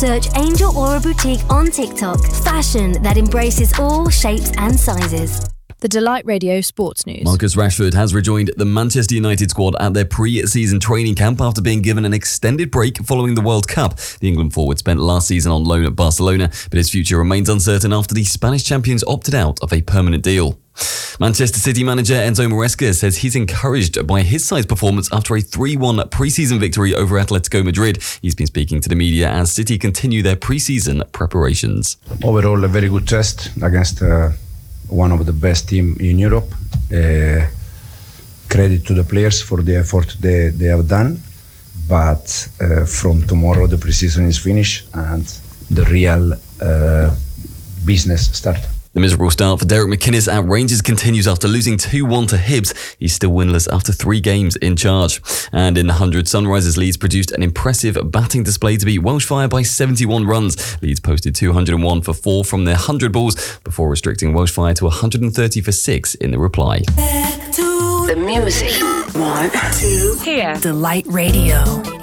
Search Angel Aura Boutique on TikTok. Fashion that embraces all shapes and sizes. The Delight Radio Sports News. Marcus Rashford has rejoined the Manchester United squad at their pre-season training camp after being given an extended break following the World Cup. The England forward spent last season on loan at Barcelona, but his future remains uncertain after the Spanish champions opted out of a permanent deal. Manchester City manager Enzo Maresca says he's encouraged by his side's performance after a 3-1 pre-season victory over Atletico Madrid. He's been speaking to the media as City continue their pre-season preparations. Overall, a very good test against one of the best teams in Europe. Credit to the players for the effort they have done. But from tomorrow, the pre-season is finished and the real business starts. The miserable start for Derek McInnes at Rangers continues after losing 2-1 to Hibs. He's still winless after 3 games in charge. And in the 100, Sunrisers Leeds produced an impressive batting display to beat Welsh Fire by 71 runs. Leeds posted 201 for 4 from their 100 balls before restricting Welsh Fire to 130 for 6 in the reply. The music. 1, 2, here. Delight Radio.